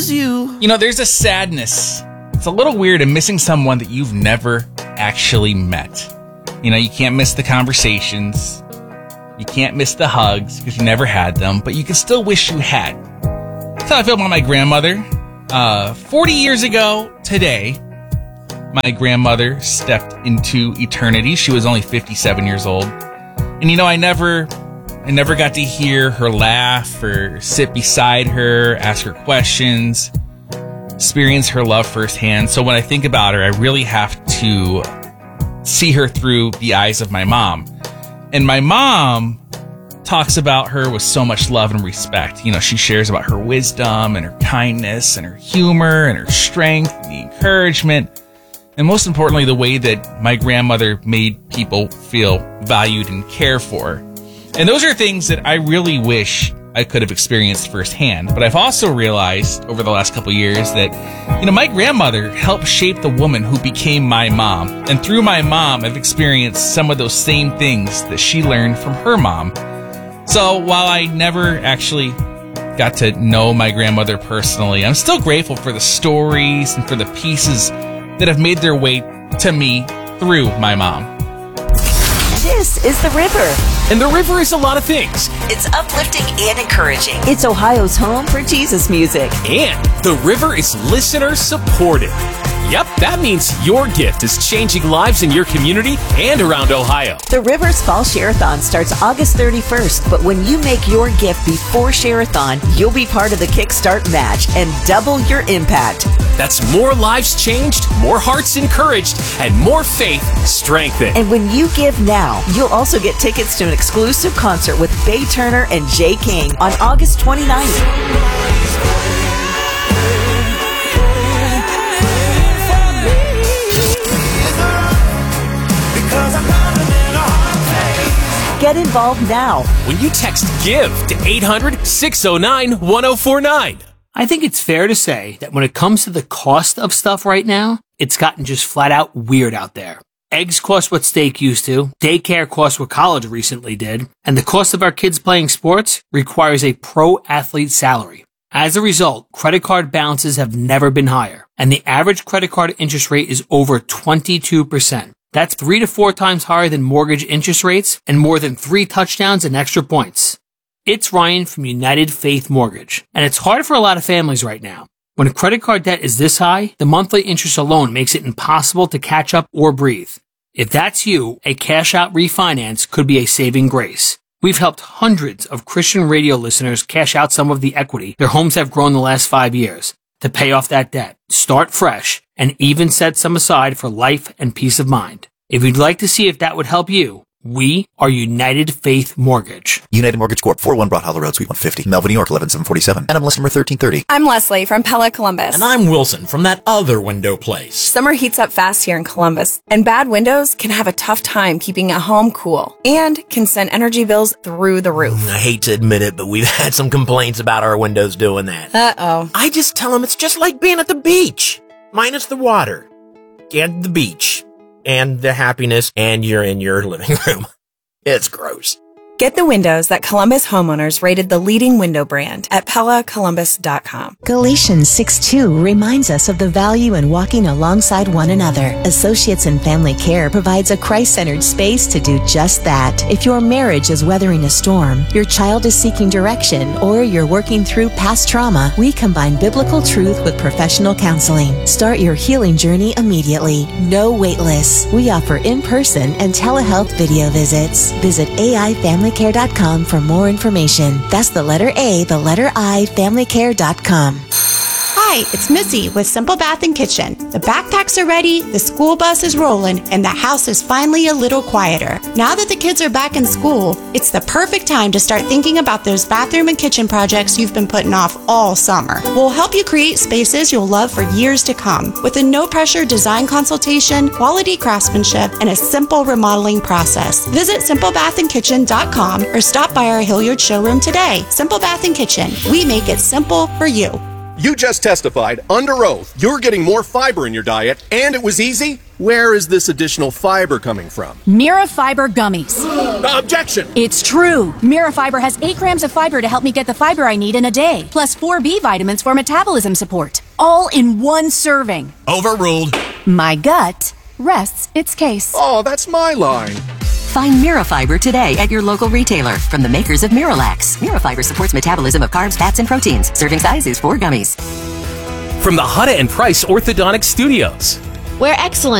miss you. You know, there's a sadness. It's a little weird in missing someone that you've never actually met. You know, you can't miss the conversations. You can't miss the hugs because you never had them, but you can still wish you had. That's how I feel about my grandmother. 40 years ago today, my grandmother stepped into eternity. She was only 57 years old. And you know, I never got to hear her laugh or sit beside her, ask her questions, experience her love firsthand. So when I think about her, I really have to see her through the eyes of my mom. And my mom talks about her with so much love and respect. You know, she shares about her wisdom and her kindness and her humor and her strength and the encouragement. And most importantly, the way that my grandmother made people feel valued and cared for. And those are things that I really wish I could have experienced firsthand. But I've also realized over the last couple of years that, you know, my grandmother helped shape the woman who became my mom. And through my mom, I've experienced some of those same things that she learned from her mom. So while I never actually got to know my grandmother personally, I'm still grateful for the stories and for the pieces that have made their way to me through my mom. This is The River. And The River is a lot of things. It's uplifting and encouraging. It's Ohio's home for Jesus music. And The River is listener supported. Yep, that means your gift is changing lives in your community and around Ohio. The River's Fall Share-a-thon starts August 31st, but when you make your gift before Share-a-thon, you'll be part of the Kickstart match and double your impact. That's more lives changed, more hearts encouraged, and more faith strengthened. And when you give now, you'll also get tickets to an exclusive concert with Bay Turner and Jay King on August 29th. Get involved now when you text GIVE to 800-609-1049. I think it's fair to say that when it comes to the cost of stuff right now, it's gotten just flat out weird out there. Eggs cost what steak used to, daycare costs what college recently did, and the cost of our kids playing sports requires a pro athlete salary. As a result, credit card balances have never been higher, and the average credit card interest rate is over 22%. That's 3 to 4 times higher than mortgage interest rates and more than 3 touchdowns and extra points. It's Ryan from United Faith Mortgage, and it's hard for a lot of families right now. When credit card debt is this high, the monthly interest alone makes it impossible to catch up or breathe. If that's you, a cash-out refinance could be a saving grace. We've helped hundreds of Christian radio listeners cash out some of the equity their homes have grown the last 5 years to pay off that debt, start fresh, and even set some aside for life and peace of mind. If you'd like to see if that would help you, we are United Faith Mortgage. United Mortgage Corp. 401 Broad Hollow Road, Suite 150, Melville, New York, 11747. NMLS number 1330. I'm Leslie from Pella Columbus. And I'm Wilson from that other window place. Summer heats up fast here in Columbus, and bad windows can have a tough time keeping a home cool and can send energy bills through the roof. I hate to admit it, but we've had some complaints about our windows doing that. Uh-oh. I just tell them it's just like being at the beach, minus the water and the beach and the happiness, and you're in your living room. It's gross. Get the windows that Columbus homeowners rated the leading window brand at PellaColumbus.com. Galatians 6:2 reminds us of the value in walking alongside one another. Associates in Family Care provides a Christ-centered space to do just that. If your marriage is weathering a storm, your child is seeking direction, or you're working through past trauma, we combine biblical truth with professional counseling. Start your healing journey immediately. No wait lists. We offer in-person and telehealth video visits. Visit AIFamilyCare.com for more information. That's the letter A, the letter I, FamilyCare.com. Hi, it's Missy with Simple Bath and Kitchen. The backpacks are ready, the school bus is rolling, and the house is finally a little quieter. Now that the kids are back in school, it's the perfect time to start thinking about those bathroom and kitchen projects you've been putting off all summer. We'll help you create spaces you'll love for years to come with a no-pressure design consultation, quality craftsmanship, and a simple remodeling process. Visit simplebathandkitchen.com or stop by our Hilliard showroom today. Simple Bath and Kitchen. We make it simple for you. You just testified under oath you're getting more fiber in your diet, and it was easy? Where is this additional fiber coming from? Mira Fiber Gummies. Objection! It's true. Mira Fiber has 8 grams of fiber to help me get the fiber I need in a day, plus 4 B vitamins for metabolism support. All in one serving. Overruled. My gut rests its case. Oh, that's my line. Find Mirafiber today at your local retailer from the makers of Miralax. Mirafiber supports metabolism of carbs, fats, and proteins. Serving size is 4 gummies. From the Hutta and Price Orthodontic Studios, where excellence